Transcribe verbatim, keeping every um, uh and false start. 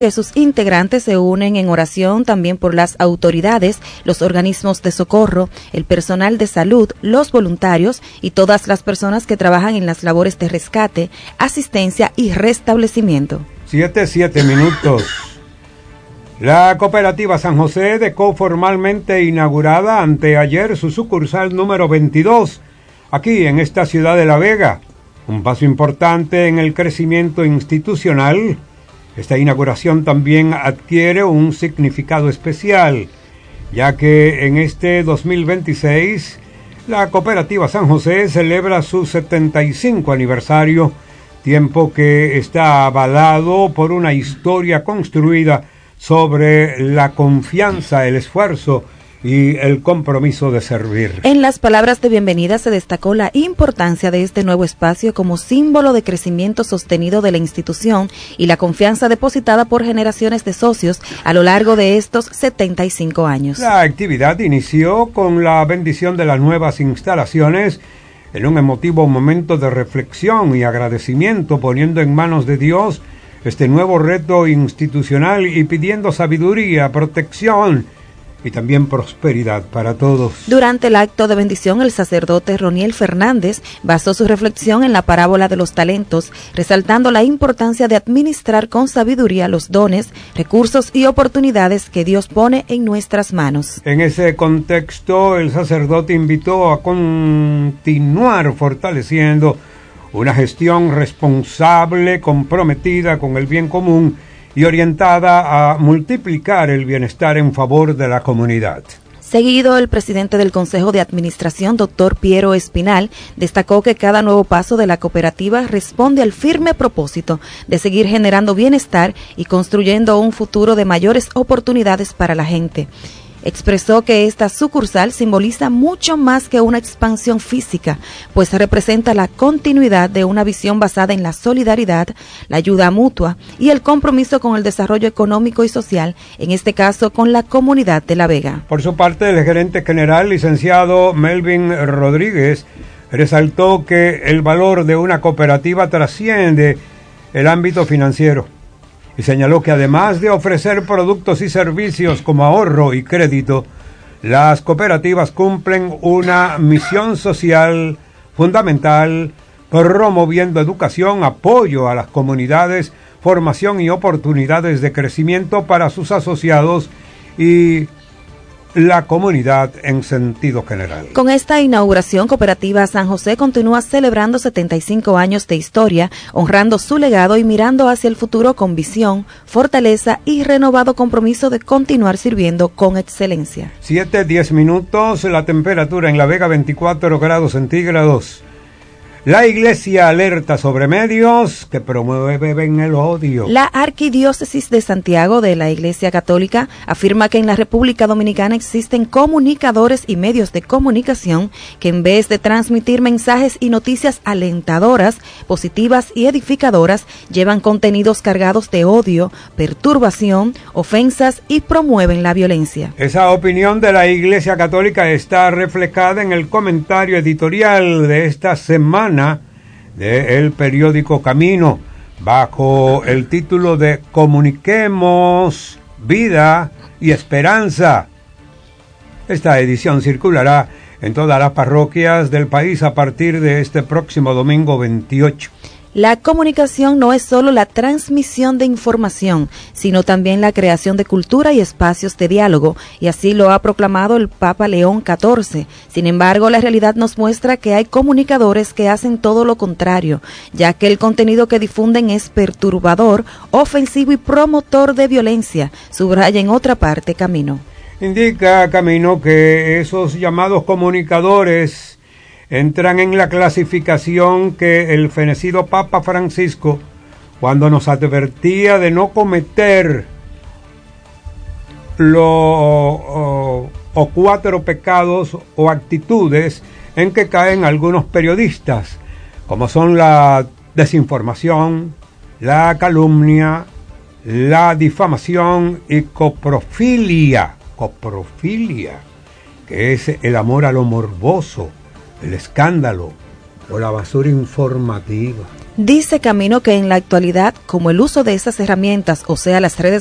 que sus integrantes se unen en oración también por las autoridades, los organismos de socorro, el personal de salud, los voluntarios y todas las personas que trabajan en las labores de rescate, asistencia y restablecimiento. Siete, siete minutos. La cooperativa San José dejó formalmente inaugurada anteayer su sucursal número veintidós, aquí en esta ciudad de La Vega. Un paso importante en el crecimiento institucional. Esta inauguración también adquiere un significado especial, ya que en este dos mil veintiséis la cooperativa San José celebra su setenta y cinco aniversario, tiempo que está avalado por una historia construida sobre la confianza, el esfuerzo y el compromiso de servir. En las palabras de bienvenida se destacó la importancia de este nuevo espacio como símbolo de crecimiento sostenido de la institución y la confianza depositada por generaciones de socios a lo largo de estos setenta y cinco años. La actividad inició con la bendición de las nuevas instalaciones en un emotivo momento de reflexión y agradecimiento, poniendo en manos de Dios este nuevo reto institucional y pidiendo sabiduría, protección y también prosperidad para todos. Durante el acto de bendición, el sacerdote Roniel Fernández basó su reflexión en la parábola de los talentos, resaltando la importancia de administrar con sabiduría los dones, recursos y oportunidades que Dios pone en nuestras manos. En ese contexto, el sacerdote invitó a continuar fortaleciendo una gestión responsable, comprometida con el bien común y orientada a multiplicar el bienestar en favor de la comunidad. Seguido, el presidente del Consejo de Administración, doctor Piero Espinal, destacó que cada nuevo paso de la cooperativa responde al firme propósito de seguir generando bienestar y construyendo un futuro de mayores oportunidades para la gente. Expresó que esta sucursal simboliza mucho más que una expansión física, pues representa la continuidad de una visión basada en la solidaridad, la ayuda mutua y el compromiso con el desarrollo económico y social, en este caso con la comunidad de La Vega. Por su parte, el gerente general, licenciado Melvin Rodríguez, resaltó que el valor de una cooperativa trasciende el ámbito financiero. Y señaló que además de ofrecer productos y servicios como ahorro y crédito, las cooperativas cumplen una misión social fundamental, promoviendo educación, apoyo a las comunidades, formación y oportunidades de crecimiento para sus asociados y la comunidad en sentido general. Con esta inauguración, Cooperativa San José continúa celebrando setenta y cinco años de historia, honrando su legado y mirando hacia el futuro con visión, fortaleza y renovado compromiso de continuar sirviendo con excelencia. Siete, diez minutos, la temperatura en La Vega veinticuatro grados centígrados. La Iglesia alerta sobre medios que promueven el odio. La Arquidiócesis de Santiago de la Iglesia Católica afirma que en la República Dominicana existen comunicadores y medios de comunicación que en vez de transmitir mensajes y noticias alentadoras, positivas y edificadoras, llevan contenidos cargados de odio, perturbación, ofensas y promueven la violencia. Esa opinión de la Iglesia Católica está reflejada en el comentario editorial de esta semana del periódico Camino, bajo el título de Comuniquemos Vida y Esperanza. Esta edición circulará en todas las parroquias del país a partir de este próximo domingo veintiocho. La comunicación no es solo la transmisión de información, sino también la creación de cultura y espacios de diálogo, y así lo ha proclamado el Papa León catorce. Sin embargo, la realidad nos muestra que hay comunicadores que hacen todo lo contrario, ya que el contenido que difunden es perturbador, ofensivo y promotor de violencia, subraya en otra parte Camino. Indica Camino que esos llamados comunicadores entran en la clasificación que el fenecido Papa Francisco, cuando nos advertía de no cometer los o, o cuatro pecados o actitudes en que caen algunos periodistas, como son la desinformación, la calumnia, la difamación y coprofilia, coprofilia, que es el amor a lo morboso, el escándalo o la basura informativa. Dice Camino que en la actualidad, como el uso de estas herramientas, o sea, las redes